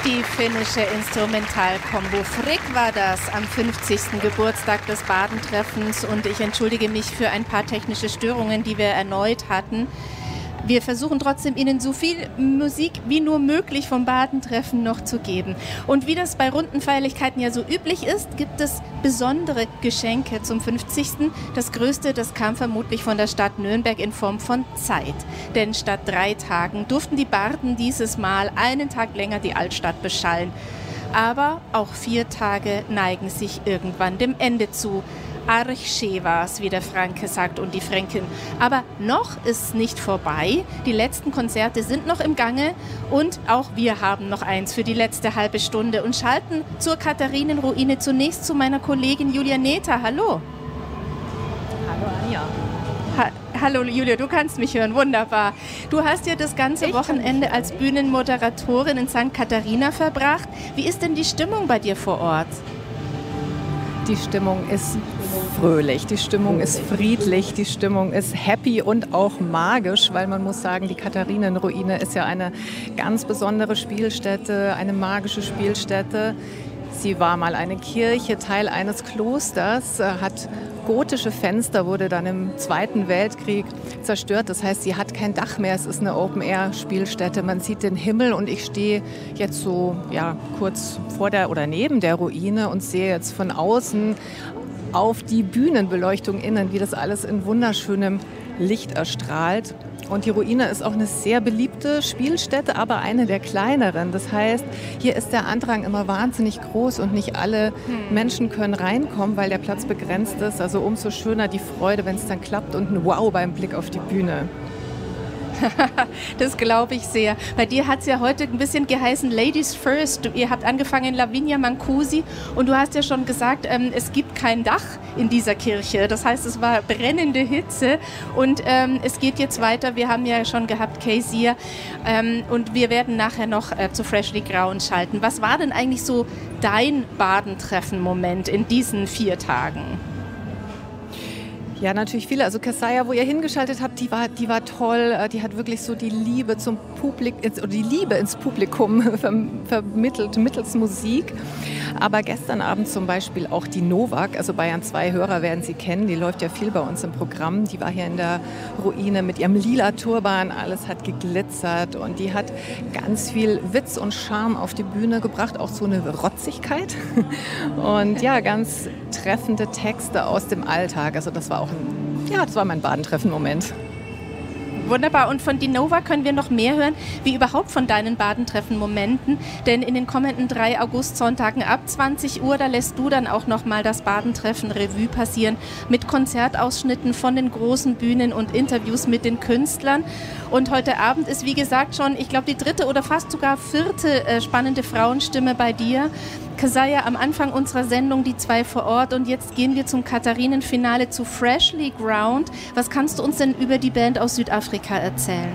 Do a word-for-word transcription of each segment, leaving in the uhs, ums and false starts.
Die finnische Instrumentalkombo Frick war das am fünfzigsten Geburtstag des Badentreffens und ich entschuldige mich für ein paar technische Störungen, die wir erneut hatten. Wir versuchen trotzdem, Ihnen so viel Musik wie nur möglich vom Badentreffen noch zu geben. Und wie das bei runden Feierlichkeiten ja so üblich ist, gibt es besondere Geschenke zum fünfzigsten Das größte, das kam vermutlich von der Stadt Nürnberg in Form von Zeit. Denn statt drei Tagen durften die Barden dieses Mal einen Tag länger die Altstadt beschallen. Aber auch vier Tage neigen sich irgendwann dem Ende zu. Arche war's, wie der Franke sagt und die Fränkin. Aber noch ist es nicht vorbei. Die letzten Konzerte sind noch im Gange und auch wir haben noch eins für die letzte halbe Stunde und schalten zur Katharinenruine zunächst zu meiner Kollegin Julia Nether. Hallo. Hallo Anja. Ha Hallo Julia, du kannst mich hören, wunderbar. Du hast ja das ganze ich Wochenende als Bühnenmoderatorin in Sankt Katharina verbracht. Wie ist denn die Stimmung bei dir vor Ort? Die Stimmung ist fröhlich, die Stimmung ist friedlich, die Stimmung ist happy und auch magisch, weil man muss sagen, die Katharinenruine ist ja eine ganz besondere Spielstätte, eine magische Spielstätte. Sie war mal eine Kirche, Teil eines Klosters, hat gotische Fenster, wurde dann im Zweiten Weltkrieg zerstört. Das heißt, sie hat kein Dach mehr. Es ist eine Open-Air-Spielstätte. Man sieht den Himmel und ich stehe jetzt so ja, kurz vor der oder neben der Ruine und sehe jetzt von außen auf die Bühnenbeleuchtung innen, wie das alles in wunderschönem Licht erstrahlt. Und die Ruine ist auch eine sehr beliebte Spielstätte, aber eine der kleineren. Das heißt, hier ist der Andrang immer wahnsinnig groß und nicht alle hm. Menschen können reinkommen, weil der Platz begrenzt ist. Also umso schöner die Freude, wenn es dann klappt und ein Wow beim Blick auf die Bühne. Das glaube ich sehr. Bei dir hat es ja heute ein bisschen geheißen Ladies First. Du, ihr habt angefangen Lavinia Mancusi und du hast ja schon gesagt, ähm, es gibt kein Dach in dieser Kirche. Das heißt, es war brennende Hitze und ähm, es geht jetzt weiter. Wir haben ja schon gehabt Kezia ähm, und wir werden nachher noch äh, zu Freshly Grauen schalten. Was war denn eigentlich so dein Badentreffen-Moment in diesen vier Tagen? Ja, natürlich viele. Also Kassaya, wo ihr hingeschaltet habt, die war, die war toll. Die hat wirklich so die Liebe zum Publikum, oder die Liebe ins Publikum vermittelt, mittels Musik. Aber gestern Abend zum Beispiel auch die Novak, also Bayern zwei Hörer werden sie kennen, die läuft ja viel bei uns im Programm. Die war hier in der Ruine mit ihrem lila Turban, alles hat geglitzert und die hat ganz viel Witz und Charme auf die Bühne gebracht, auch so eine Rotzigkeit und ja, ganz treffende Texte aus dem Alltag. Also das war auch ein, ja, das war mein Badentreffen-Moment. Wunderbar. Und von Dinova können wir noch mehr hören, wie überhaupt von deinen Badentreffen-Momenten. Denn in den kommenden drei August-Sonntagen ab zwanzig Uhr, da lässt du dann auch noch mal das Badentreffen-Revue passieren mit Konzertausschnitten von den großen Bühnen und Interviews mit den Künstlern. Und heute Abend ist, wie gesagt, schon, ich glaube, die dritte oder fast sogar vierte äh, spannende Frauenstimme bei dir. Kassaya, am Anfang unserer Sendung die zwei vor Ort und jetzt gehen wir zum Katharinenfinale zu Freshly Ground. Was kannst du uns denn über die Band aus Südafrika erzählen?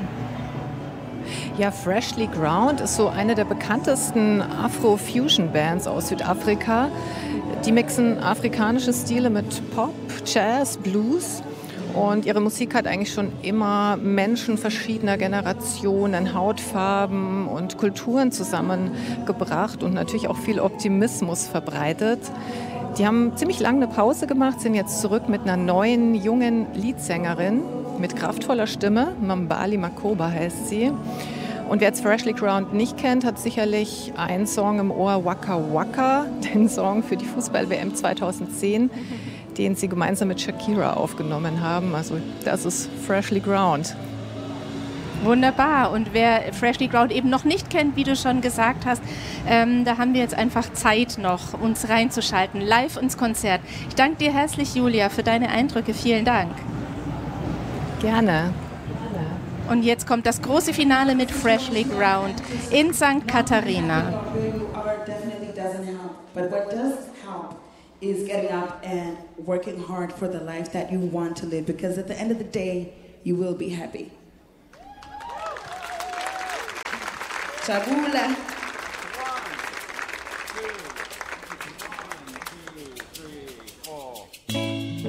Ja, Freshly Ground ist so eine der bekanntesten Afro-Fusion-Bands aus Südafrika. Die mixen afrikanische Stile mit Pop, Jazz, Blues. Und ihre Musik hat eigentlich schon immer Menschen verschiedener Generationen, Hautfarben und Kulturen zusammengebracht und natürlich auch viel Optimismus verbreitet. Die haben ziemlich lange eine Pause gemacht, sind jetzt zurück mit einer neuen, jungen Leadsängerin mit kraftvoller Stimme. Mambali Makoba heißt sie. Und wer jetzt Freshly Ground nicht kennt, hat sicherlich einen Song im Ohr, Waka Waka, den Song für die Fußball-W M zweitausendzehn. Den sie gemeinsam mit Shakira aufgenommen haben. Also das ist Freshly Ground. Wunderbar. Und wer Freshly Ground eben noch nicht kennt, wie du schon gesagt hast, ähm, da haben wir jetzt einfach Zeit noch, uns reinzuschalten, live ins Konzert. Ich danke dir herzlich, Julia, für deine Eindrücke. Vielen Dank. Gerne. Und jetzt kommt das große Finale mit Freshly Ground in Sankt Katharina. Is getting up and working hard for the life that you want to live, because at the end of the day, you will be happy. Chabula.